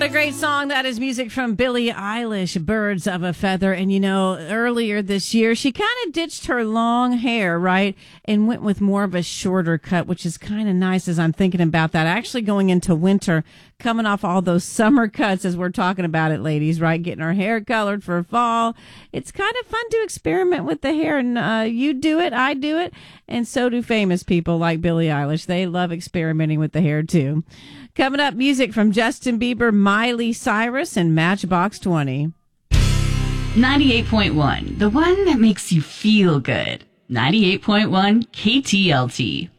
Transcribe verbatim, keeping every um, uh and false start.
A great song. That is music from Billie Eilish, Birds of a Feather. And, you know, earlier this year, she kind of ditched her long hair, right, and went with more of a shorter cut, which is kind of nice as I'm thinking about that. Actually going into winter, coming off all those summer cuts as we're talking about it, ladies, right, getting our hair colored for fall. It's kind of fun to experiment with the hair, and uh, you do it, I do it, and so do famous people like Billie Eilish. They love experimenting with the hair, too. Coming up, music from Justin Bieber, Miley Cyrus, and Matchbox twenty. ninety-eight point one, the one that makes you feel good. ninety-eight point one K T L T.